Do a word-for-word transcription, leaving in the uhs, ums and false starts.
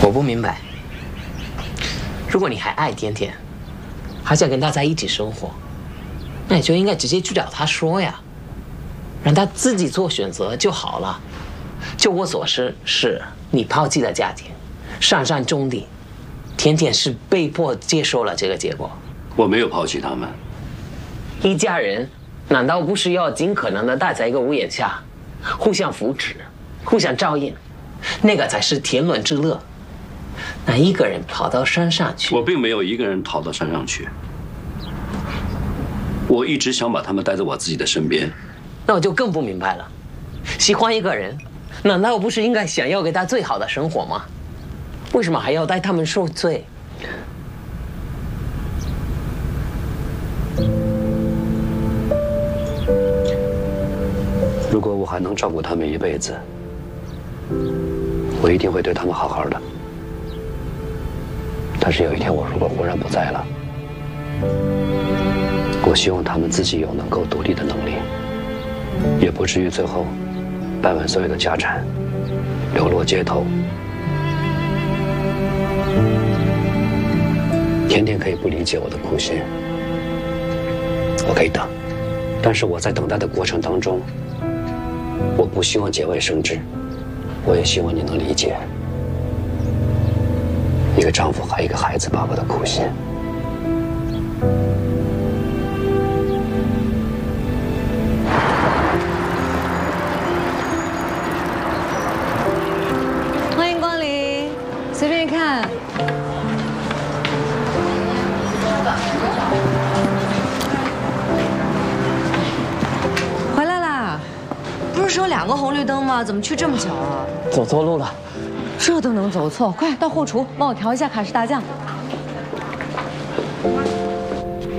我不明白，如果你还爱甜甜，还想跟她在一起生活，那你就应该直接去找她说呀，让她自己做选择就好了。就我所知，是你抛弃了家庭，上山种地，甜甜是被迫接受了这个结果。 我没有抛弃他们。 一家人难道不是要尽可能的待在一个屋檐下，互相扶持，互相照应，那个才是天伦之乐？那一个人跑到山上去， 我并没有一个人逃到山上去，我一直想把他们带在我自己的身边。 那我就更不明白了，喜欢一个人，难道不是应该想要给他最好的生活吗？为什么还要带他们受罪？ 如果我还能照顾他们一辈子，我一定会对他们好好的。但是有一天我如果忽然不在了，我希望他们自己有能够独立的能力，也不至于最后败完所有的家产，流落街头。甜甜可以不理解我的苦心，我可以等，但是我在等待的过程当中，我不希望节外生枝，我也希望你能理解一个丈夫和一个孩子爸爸的苦心。 欢迎光临，随便看。回来啦！不是说两个红绿灯吗？怎么去这么久啊？ 走错路了。 这都能走错？快到后厨帮我调一下卡士达酱。